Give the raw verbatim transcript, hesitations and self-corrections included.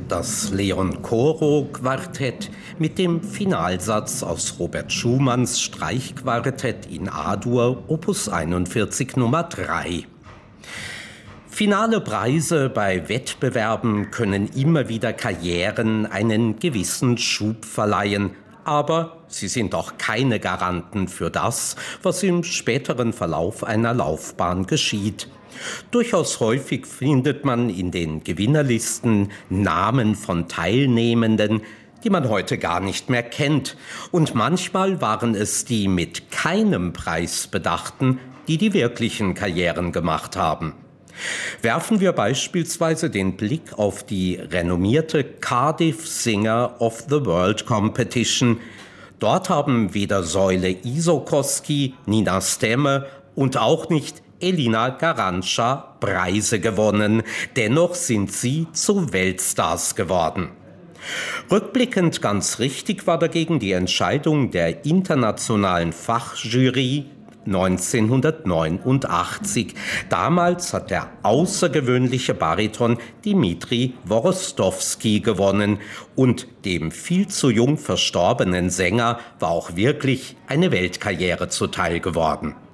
Das Leon Koro-Quartett mit dem Finalsatz aus Robert Schumanns Streichquartett in A-Dur, Opus einundvierzig Nummer drei. Finale Preise bei Wettbewerben können immer wieder Karrieren einen gewissen Schub verleihen, aber sie sind auch keine Garanten für das, was im späteren Verlauf einer Laufbahn geschieht. Durchaus häufig findet man in den Gewinnerlisten Namen von Teilnehmenden, die man heute gar nicht mehr kennt. Und manchmal waren es die mit keinem Preis bedachten, die die wirklichen Karrieren gemacht haben. Werfen wir beispielsweise den Blick auf die renommierte Cardiff Singer of the World Competition. Dort haben weder Säule Isokoski, Nina Stemme und auch nicht Elina Garanca Preise gewonnen. Dennoch sind sie zu Weltstars geworden. Rückblickend ganz richtig war dagegen die Entscheidung der internationalen Fachjury neunzehnhundertneunundachtzig. Damals hat der außergewöhnliche Bariton Dmitri Worostowski gewonnen und dem viel zu jung verstorbenen Sänger war auch wirklich eine Weltkarriere zuteil geworden.